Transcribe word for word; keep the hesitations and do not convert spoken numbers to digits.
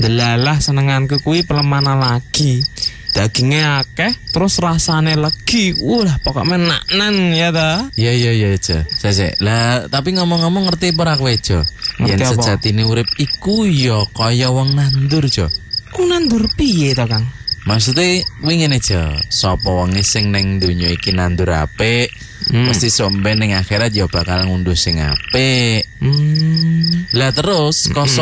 Delalah senenganku kuwi pelemana lagi. Dagingnya akeh, terus rasane legi. Wah, pokoknya naknan ya ta. Iya iya iya, Jo. Cek. Lah, tapi ngomong-ngomong ngerti apa kowe, Jo? Yen sejatine urip iku ya kaya wong nandur, Jo. Wong nandur piye ta, Kang? Maksudnya kuwi ngene, Jo. Sapa wong sing ning donya iki nandur apik, hmm. mesti somben ning akhirat ya bakal ngunduh sing apik. Hmm. Lah terus kosok